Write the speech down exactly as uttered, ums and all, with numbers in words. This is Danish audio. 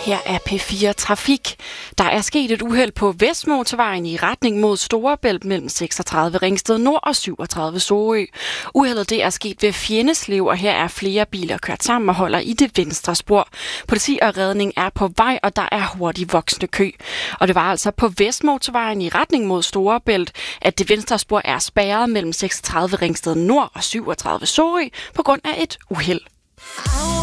Her er P fire Trafik. Der er sket et uheld på Vestmotorvejen i retning mod Storebælt mellem seksogtredive Ringsted Nord og syvogtredive Sorø. Uheldet det er sket ved Fjenneslev, og her er flere biler kørt sammen og holder i det venstre spor. Politi og redning er på vej, og der er hurtigt voksende kø. Og det var altså på Vestmotorvejen i retning mod Storebælt, at det venstre spor er spærret mellem seksogtredive Ringsted Nord og syvogtredive Sorø på grund af et uheld.